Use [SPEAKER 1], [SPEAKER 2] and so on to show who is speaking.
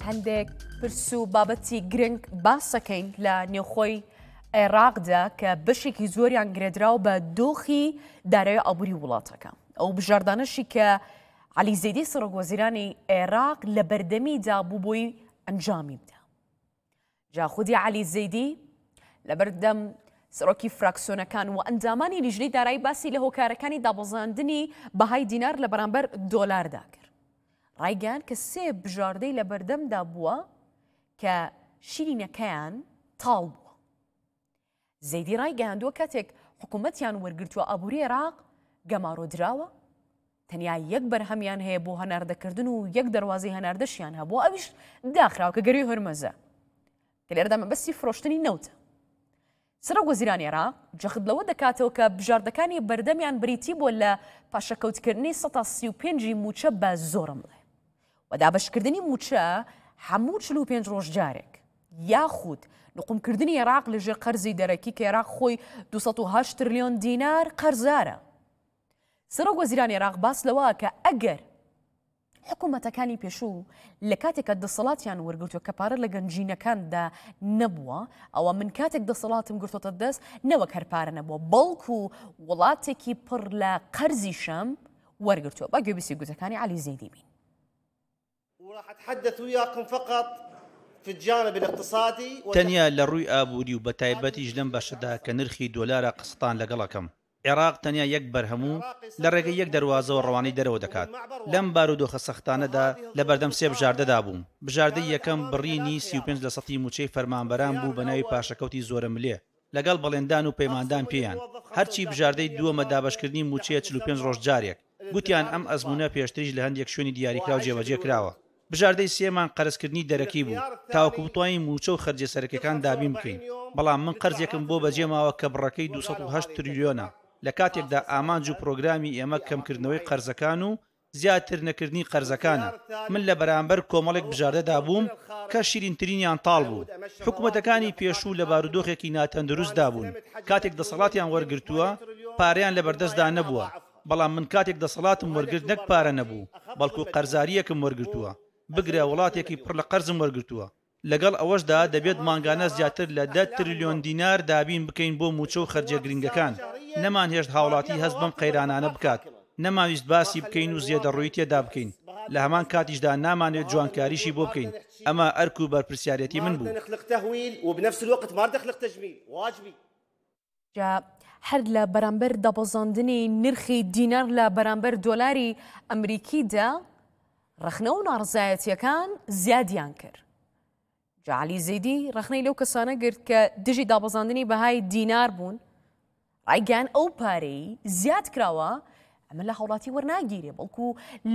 [SPEAKER 1] هەندێک پرس و بابەتی گرنگ باسەکەین لە نێوخۆی عێراقدا کە بەشێکی زۆریان گرێدراو بە دۆخی دارایی ئابووری وڵاتەکە. ئەو بژاردانەشی کە عەلی زەیدی سەرۆکوەزیرانی عێراق لە بەردەمیدا بوو بۆی ئەنجامی بدە. جا خودی عەلی زەیدی لە بەردەم سەرۆکی فراکسیۆنەکان و ئەنجامانی لیژنەی دارایی باسی لە هۆکارەکانی دابەزاندنی بەهای دینار لە بەرامبەر دۆلاردا کرد. ڕایگەیاند کە سێ بژاردەی لە بەردەمدا بووە کە شیرینەکەیان تاڵ بووە. زەیدی ڕایگەیاندووە کاتێک حکوومەتیان وەرگرتووە ئابووری عێراق گەمارۆدراوە، تەنیا یەک بەرهەمیان هەیە بۆ هەناردەکردن و یەک دەواازەی هەناردەشیان هەبووە، ئەویش داخراوە کە گەری هۆرمەزە کە لێرەدا مەبەستی فرۆشتنی نەوتە. سەرۆکوەزیرانی عێراق جەخت لەوە دەکاتەوە کە بژاردەکانی بەردەمیان بریتی بۆ لە پاشەکەوتکردنی 135 موچە بە زۆرم بڵێ و دابەشکردنی موچە هەموو 45 ڕۆژ جارێک یاخود نقومکردنی عێراق لەژێر قەرزی دەرەکی کە عێراق خۆی 208 تریلیۆن دینار قەرزارە. سەرۆکوەزیرانی عێراق باس لەوە کە ئەگەر حکوومەتەکانی پێشوو لە کاتێکە دەسەڵاتیان وەرگرتووە کە پارە لە گەنجینەکاندا نەبووە، ئەوە من کاتێک دەسەڵاتم گرتوتە دەست نەوەک هەرپارە نەبووە، بەڵکو وڵاتێکی پڕ لە قەرزی شەم وەرگرتووە. با گوێبیستی گوتەکانی عەلی زەیدی بین.
[SPEAKER 2] وراح اتحدث وياكم فقط في الجانب الاقتصادي
[SPEAKER 3] تەنیا لە ڕووی ئابووری و بەتایبەتیش لەم بەشەدا کە نرخی دۆلارە قسەتان لەگەڵەکەم. عێراق تەنیا یەک بەرهەموو لە ڕێگەی یەک دەواازەوە ڕەوانەی دەرەوە دەکات. لەم بارودۆخە سەختانەدا لە بەردەم سێ بژاردەدا بووم. بژاردەی یەکەم بڕینی 35% موچەی فەرمانبەران بوو بە ناوی پاشەکەوتی زۆرە ملێ لەگەڵ بەڵێندان و پەیماندان پێیان. هەرچی بژاردەی دووەمە دابەشکردنی موچەیە 45 ڕۆژ جارێک. گوتیان ئەم ئەزمونە پێشتریش لە هەندێک شوێنی دیاریکرا و جێبەجێ کراوە. بژاردەی سێمان قەرزکردنی دەرەکی بوو تاوەکو بتوانین موچە و خەرجە سەرەکیەکان دابین بکەین. بەڵام من قەرزێکم بۆ بەجێماوە کە بڕەکەی 208 تریلیۆنە. لە کاتێکدا ئامانج و پرۆگرامی ئێمە کەمکردنەوەی قەرزەکان و زیاتر نەکردنی قەرزەکانە. من لە بەرامبەر کۆمەڵێک بژاردەدا بووم کە شیرینترینیان تاڵ بوو. حکوومەتەکانی پێشوو لە بارودۆخێکی ناتەندروستدا بوون. کاتێک دەسەڵاتیان وەرگرتووە پاریان لە بەردەستدا نەبووە. بەڵام من کاتێک دەسەڵاتم وەرگرت نەک پارە نەبوو، بەڵکو قەرزاریەکم وەرگرتووە. بگرە وڵاتێکی پڕ لە قەرزم وەرگرتووە. لەگەڵ ئەوەشدا دەبێت مانگانە زیاتر لە 10 تریلیۆن دینار دابین بکەین بۆ موچە و خەرجە گرنگەکان. نەمان هێشت هاوڵاتی هەست بەم قەیرانانە بکات. نەماویست باسی بکەین و زێدەڕووی تێدا بکەین. لە هەمان کاتیشدا نامانێت جوانکاریشی بۆ بکەین. ئەمە ئەرک و بەرپرسیارەتی من بوو.
[SPEAKER 1] جا هەر لە بەرامبەر دابەزاندنی نرخی دینار لە بەرامبەر دۆلاری ئەمریکیدا ڕەخنە و ناڕزایەتیەکان زیادیان کرد. جا عەلی زەیدی ڕەخنەی لەو کەسانە گرت کە دژی دابەزاندنی بەهای دینار بوون، ڕایگەیاند ئەو پارەی زیاد کراوە ئەمە لە هاوڵاتی وەرناگیرێ، بەڵکو